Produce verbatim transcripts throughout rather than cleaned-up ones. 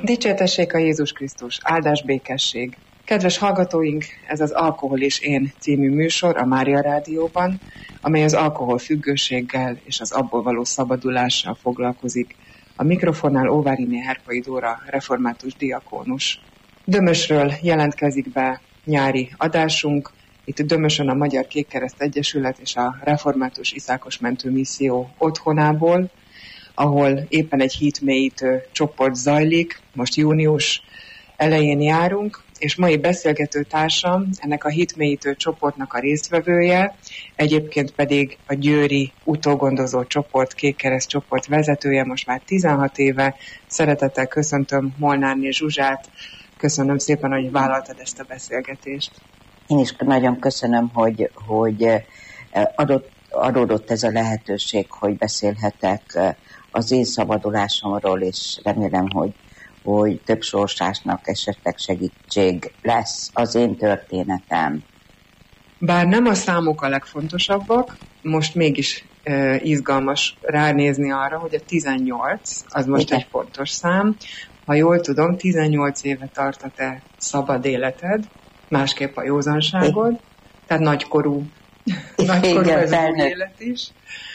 Dicsértessék a Jézus Krisztus, áldás békesség! Kedves hallgatóink, ez az Alkohol és én című műsor a Mária Rádióban, amely az alkoholfüggőséggel és az abból való szabadulással foglalkozik. A mikrofonnál Óváriné Herpai Dóra, református diakónus. Dömösről jelentkezik be nyári adásunk. Itt Dömösön a Magyar Kékkereszt Egyesület és a Református Iszákos Mentő Misszió otthonából, ahol éppen egy hídmélyítő csoport zajlik, most június elején járunk, és mai beszélgető társam, ennek a hídmélyítő csoportnak a résztvevője, egyébként pedig a győri utógondozó csoport, Kékkereszt csoport vezetője, most már tizenhat éve. Szeretettel köszöntöm Molnárné Zsuzsát, köszönöm szépen, hogy vállaltad ezt a beszélgetést. Én is nagyon köszönöm, hogy, hogy adott, adódott ez a lehetőség, hogy beszélhetek az én szabadulásomról, és remélem, hogy, hogy több sorsásnak esetleg segítség lesz az én történetem. Bár nem a számok a legfontosabbak, most mégis e, izgalmas ránézni arra, hogy a tizennyolc, az most Igen. egy fontos szám. Ha jól tudom, tizennyolc éve tart a te szabad életed, másképp a józanságod, Igen. tehát nagykorú, nagykorú ez az élet is.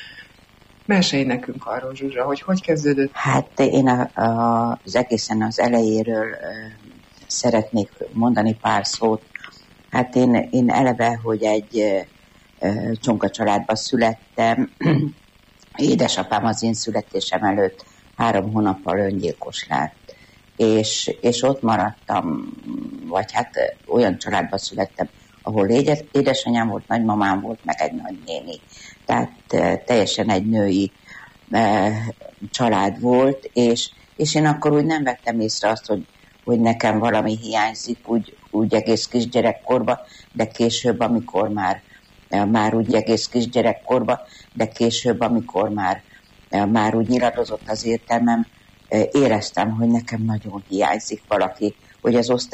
Mesélj nekünk arról, Zsuzsa, hogy hogy kezdődött? Hát én a, a, az egészen az elejéről uh, szeretnék mondani pár szót. Hát én, én eleve, hogy egy uh, csonka családban születtem, édesapám az én születésem előtt három hónappal öngyilkos lett, és, és ott maradtam, vagy hát uh, olyan családban születtem, ahol édes, édesanyám volt, nagymamám volt, meg egy nagynéni. Tehát uh, teljesen egy női uh, család volt, és, és én akkor úgy nem vettem észre azt, hogy, hogy nekem valami hiányzik, úgy, úgy egész kisgyerekkorban, de később, amikor már, uh, már úgy egész kisgyerekkorban, de később, amikor már, uh, már úgy nyiladozott az értelmem, uh, éreztem, hogy nekem nagyon hiányzik valaki, hogy az osztály